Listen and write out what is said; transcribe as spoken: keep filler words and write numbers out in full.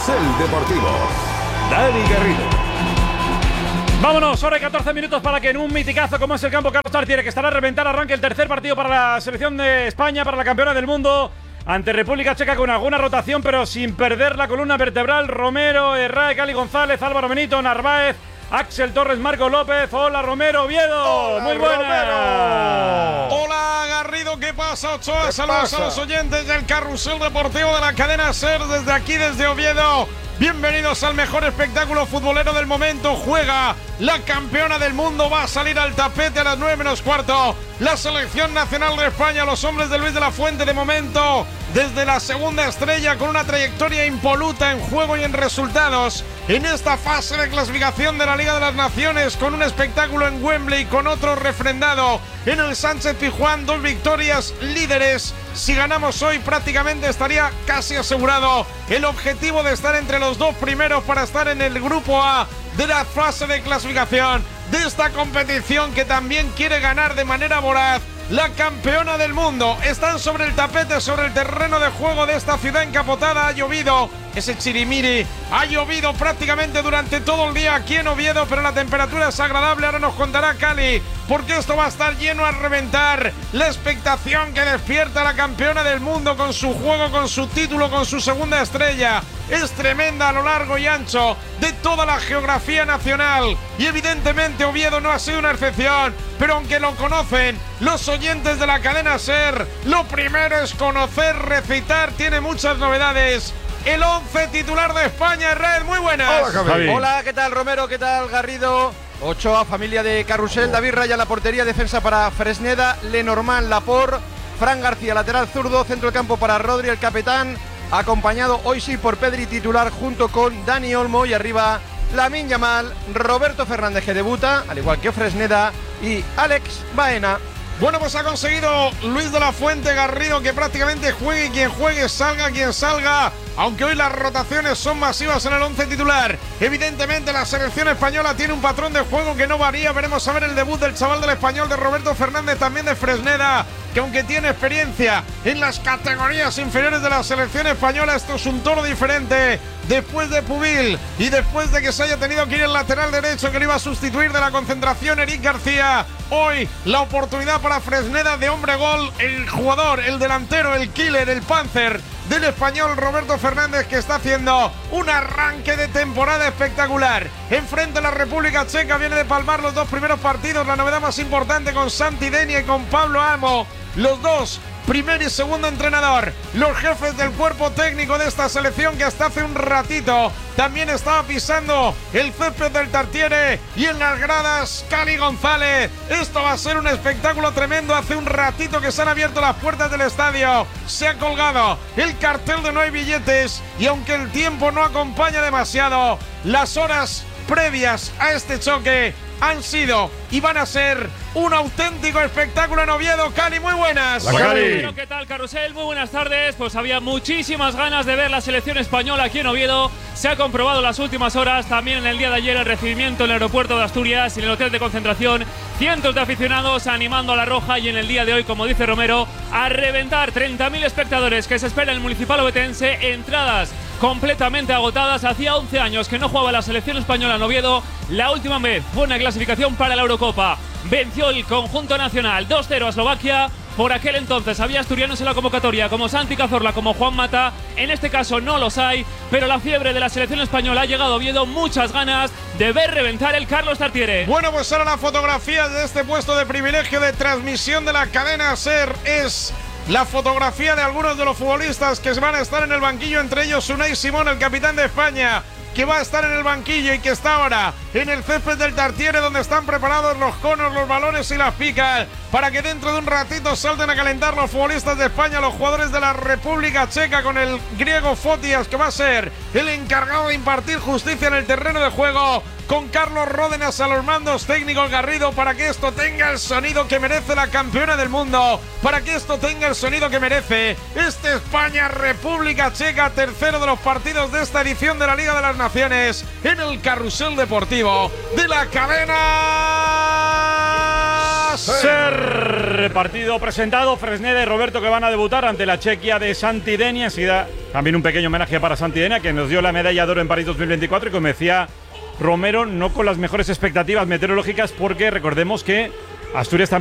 Carrusel Deportivo. Dani Garrido. Vámonos, hora y catorce minutos para que en un miticazo como es el campo Carlos Tartiere, que estará a reventar, arranque el tercer partido para la selección de España, para la campeona del mundo, ante República Checa, con alguna rotación, pero sin perder la columna vertebral. Romero, Herrera, Cali González, Álvaro Benito, Narváez, Axel Torres, Marco López. Hola Romero, Oviedo. Hola, muy buenas. Romero. Hola Garrido, ¿qué pasa, Ochoa? Saludos pasa? a los oyentes del Carrusel Deportivo de la cadena SER desde aquí, desde Oviedo. Bienvenidos al mejor espectáculo futbolero del momento. Juega la campeona del mundo, va a salir al tapete a las nueve menos cuarto. La selección nacional de España, los hombres de Luis de la Fuente, de momento desde la segunda estrella, con una trayectoria impoluta en juego y en resultados en esta fase de clasificación de la Liga de las Naciones, con un espectáculo en Wembley, con otro refrendado en el Sánchez Pizjuán. Dos victorias, líderes. Si ganamos hoy, prácticamente estaría casi asegurado el objetivo de estar entre los dos primeros para estar en el grupo A de la fase de clasificación de esta competición, que también quiere ganar de manera voraz la campeona del mundo. Están sobre el tapete, sobre el terreno de juego de esta ciudad encapotada. Ha llovido ese chirimiri, ha llovido prácticamente durante todo el día aquí en Oviedo, pero la temperatura es agradable. Ahora nos contará Cali, porque esto va a estar lleno a reventar. La expectación que despierta la campeona del mundo con su juego, con su título, con su segunda estrella, es tremenda a lo largo y ancho de toda la geografía nacional. Y evidentemente Oviedo no ha sido una excepción, pero aunque lo conocen los oyentes de la cadena SER, lo primero es conocer, recitar. Tiene muchas novedades el once titular de España. Red, muy buenas. Hola, Javi. Hola, ¿qué tal Romero? ¿Qué tal Garrido? Ochoa, familia de Carrusel. David Raya en la portería, defensa para Fresneda, Lenormand, Laporte, Fran García, lateral zurdo, centro del campo para Rodri, el capitán, acompañado hoy sí por Pedri, titular, junto con Dani Olmo, y arriba Lamine Yamal, Roberto Fernández, que debuta, al igual que Fresneda, y Alex Baena. Bueno, pues ha conseguido Luis de la Fuente, Garrido, que prácticamente juegue quien juegue, salga quien salga, aunque hoy las rotaciones son masivas en el once titular. Evidentemente la selección española tiene un patrón de juego que no varía. Veremos a ver el debut del chaval del Español, de Roberto Fernández, también de Fresneda, que aunque tiene experiencia en las categorías inferiores de la selección española, esto es un toro diferente. Después de Pubil y después de que se haya tenido que ir el lateral derecho que lo iba a sustituir de la concentración, Eric García, hoy la oportunidad para Fresneda de hombre gol, el jugador, el delantero, el killer, el panzer del Español, Roberto Fernández, que está haciendo un arranque de temporada espectacular. Enfrente a la República Checa, viene de palmar los dos primeros partidos, la novedad más importante con Santi Denia y con Pablo Amo, los dos primer y segundo entrenador, los jefes del cuerpo técnico de esta selección, que hasta hace un ratito también estaba pisando el césped del Tartiere, y en las gradas Cali González. Esto va a ser un espectáculo tremendo. Hace un ratito que se han abierto las puertas del estadio, se ha colgado el cartel de no hay billetes, y aunque el tiempo no acompaña demasiado, las horas previas a este choque han sido y van a ser un auténtico espectáculo en Oviedo. Cali, muy buenas. La Cali. Bueno, ¿qué tal, Carrusel? Muy buenas tardes. Pues había muchísimas ganas de ver la selección española aquí en Oviedo. Se ha comprobado las últimas horas, también en el día de ayer, el recibimiento en el aeropuerto de Asturias y en el hotel de concentración. Cientos de aficionados animando a la Roja, y en el día de hoy, como dice Romero, a reventar. treinta mil espectadores que se espera en el Municipal Ovetense. Entradas completamente agotadas. Hacía once años que no jugaba la selección española en Oviedo. La última vez fue una clasificación para la Eurocopa. Venció el conjunto nacional dos cero a Eslovaquia. Por aquel entonces había asturianos en la convocatoria como Santi Cazorla, como Juan Mata. En este caso no los hay, pero la fiebre de la selección española ha llegado a Oviedo. Muchas ganas de ver reventar el Carlos Tartiere. Bueno, pues ahora la fotografía de este puesto de privilegio de transmisión de la cadena SER es la fotografía de algunos de los futbolistas que van a estar en el banquillo, entre ellos Unai Simón, el capitán de España, que va a estar en el banquillo y que está ahora en el césped del Tartiere, donde están preparados los conos, los balones y las picas, para que dentro de un ratito salten a calentar los futbolistas de España, los jugadores de la República Checa, con el griego Fotias, que va a ser el encargado de impartir justicia en el terreno de juego, con Carlos Ródenas a los mandos técnicos, Garrido, para que esto tenga el sonido que merece la campeona del mundo, para que esto tenga el sonido que merece este España-República Checa, tercero de los partidos de esta edición de la Liga de las Naciones, en el Carrusel Deportivo de la cadena Ser. Partido presentado, Fresneda y Roberto que van a debutar ante la Chequia de Santidenia. Enseguida también un pequeño homenaje para Santidenia, que nos dio la medalla de oro en París dos mil veinticuatro y como decía Romero, no con las mejores expectativas meteorológicas, porque recordemos que Asturias también